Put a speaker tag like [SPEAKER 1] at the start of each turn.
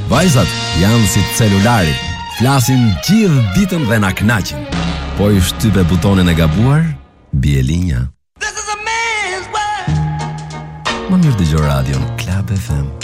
[SPEAKER 1] Vajzat janë si celulari, flasin gjithë ditën dhe na kënaqin. Po i shtype butonin e gabuar, bie linja. Më mirë dëgjo radion Club FM.